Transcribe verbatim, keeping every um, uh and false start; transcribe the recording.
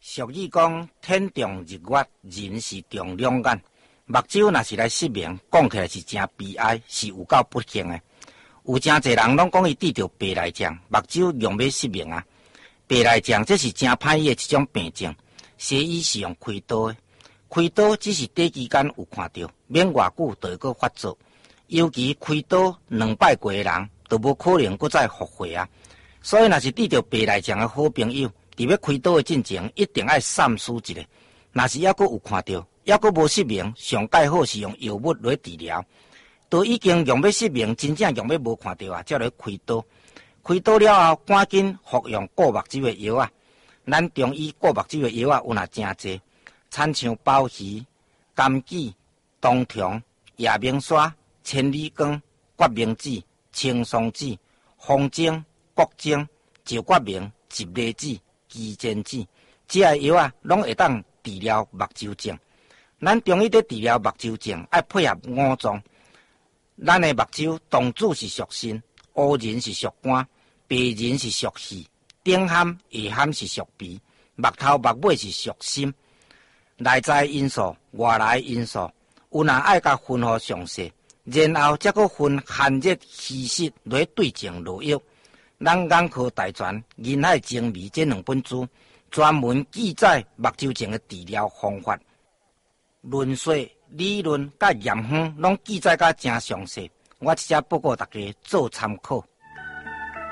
俗语讲，天重日月，人是重两眼。目睭若是来失明，讲起来是真悲哀，是有够不幸的。有真侪人拢讲伊得着白内障，目睭用要失明啊。白内障这是真歹的一种病症，西医是用开刀的，开刀只是短期间有看到，免偌久就会搁发作。尤其开刀两摆过的人，都无可能搁再复回啊。所以若是得着白内障的好朋友，伫要开刀的进前，一定要三思一下。若是还阁有看到，还阁无失明，上介好是用药物来治疗。都已经用要失明，真正用要无看到啊，才来开刀。开刀了后，赶紧服用固目睭的药啊。咱中医固目睭的药啊，有若真济，参像鲍鱼、柑杞、冬虫、夜明砂、千里光、决明子、青松子、风精、国精、石决明、吉利子、鸡胗子，这些药啊，拢会当治疗目睭症。咱中医在治疗目睭症，要配合五脏。咱的目睭，当主是属肾，乌仁是属肝，白仁是属肺，顶頷、下頷是属鼻，目头、目尾是属心。内在因素、外来因素，有若爱甲分互详细，然后才阁分寒热虚实来对症落药。咱眼科大全、人海精微这两本书，专门记载目睭症的治疗方法。论说、理论甲验方拢记载甲真详细，我只报告大家做参考。